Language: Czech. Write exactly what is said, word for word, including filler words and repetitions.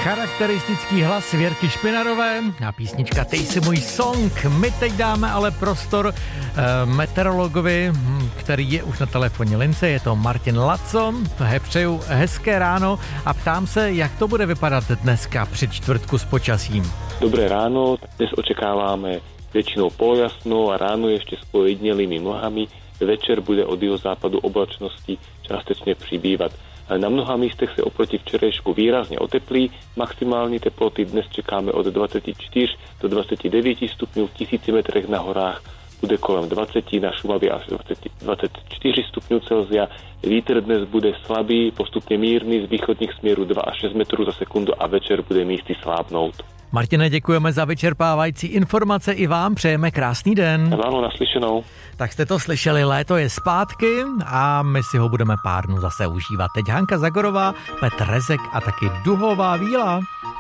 Charakteristický hlas Věrky Špinarové a písnička Tej si můj song. My teď dáme ale prostor e, meteorologovi, který je už na telefonní lince, je to Martin Laco. Přeju hezké ráno a ptám se, jak to bude vypadat dneska při čtvrtku s počasím. Dobré ráno, dnes očekáváme väčšinou polojasno a ráno ešte s pojedinelými mlhami. Večer bude od jihozápadu oblačnosti částečne přibývat. Na mnoha místech se oproti včerejšku výrazne oteplí. Maximální teploty dnes čekáme od dvadsaťštyri do dvadsaťdeväť stupňov, v tisíci metrech na horách bude kolem dvadsať, na Šumavě až dvadsaťštyri stupňov Celzia. Vítr dnes bude slabý, postupne mírny, z východních směrů dva až šesť metrů za sekundu a večer bude místy slábnout. Martine, děkujeme za vyčerpávající informace, i vám přejeme krásný den. Ráno, naslyšenou. Tak jste to slyšeli, léto je zpátky a my si ho budeme pár dnů zase užívat. Teď Hanka Zagorová, Petr Rezek a taky Duhová víla.